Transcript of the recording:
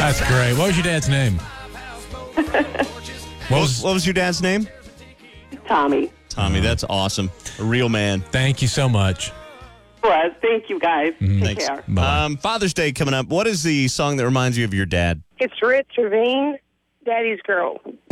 That's great. What was your dad's name? What was your dad's name? Tommy. Tommy, that's awesome. A real man. Thank you so much. Was. Thank you, guys. Take Thanks. care. Bye. Father's Day coming up. What is the song that reminds you of your dad? It's Rich Ravine, Daddy's Girl.